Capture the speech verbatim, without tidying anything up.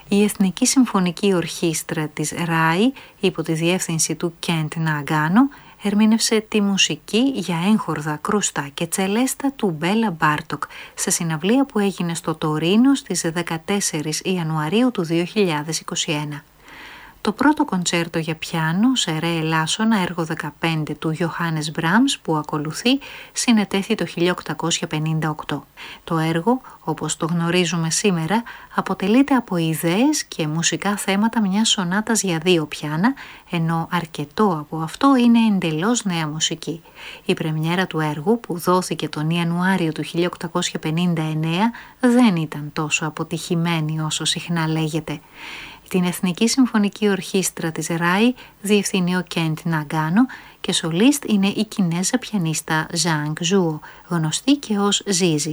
Η Εθνική Συμφωνική Ορχήστρα της ΡΑΗ, υπό τη διεύθυνση του Κέντ Ναγκάνο, ερμήνευσε τη μουσική για έγχορδα, κρούστα και τσελέστα του Μπέλα Μπάρτοκ σε συναυλία που έγινε στο Τωρίνο στις δεκατέσσερις Ιανουαρίου του δύο χιλιάδες είκοσι ένα. Το πρώτο κοντσέρτο για πιάνο σε ρε ελάσσονα έργο δεκαπέντε του Γιωχάνες Μπραμς που ακολουθεί συνετέθη το χίλια οκτακόσια πενήντα οκτώ. Το έργο, όπως το γνωρίζουμε σήμερα, αποτελείται από ιδέες και μουσικά θέματα μιας σονάτας για δύο πιάνα, ενώ αρκετό από αυτό είναι εντελώς νέα μουσική. Η πρεμιέρα του έργου, που δόθηκε τον Ιανουάριο του χίλια οκτακόσια πενήντα εννέα, δεν ήταν τόσο αποτυχημένη όσο συχνά λέγεται. Την Εθνική Συμφωνική Ορχήστρα της ΡΑΗ διευθύνει ο Κέντ Ναγκάνο και σολίστ είναι η Κινέζα πιανίστα Ζανγκ Ζούο, γνωστή και ως Ζίζι.